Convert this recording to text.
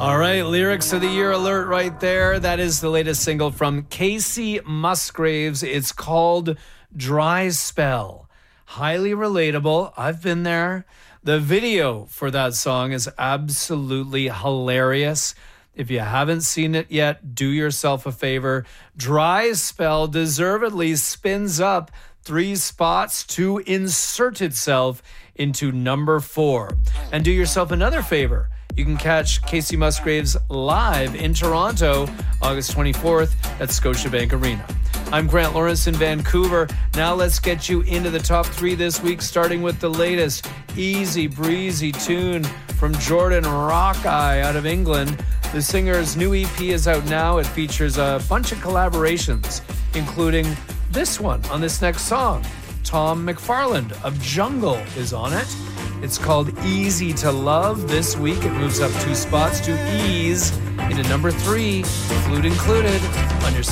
All right, Lyrics of the Year alert right there. That is the latest single from Casey Musgraves. It's called Dry Spell. Highly relatable. I've been there. The video for that song is absolutely hilarious. If you haven't seen it yet, do yourself a favor. Dry Spell deservedly spins up 3 spots to insert itself into number 4. And do yourself another favor. You can catch Casey Musgraves live in Toronto, August 24th at Scotiabank Arena. I'm Grant Lawrence in Vancouver. Now let's get you into the top 3 this week, starting with the latest easy breezy tune from Jordan Rockeye out of England. The singer's new EP is out now. It features a bunch of collaborations, including this one on this next song. Tom McFarland of Jungle is on it. It's called Easy to Love. This week it moves up 2 spots to ease into number 3, flute included, on your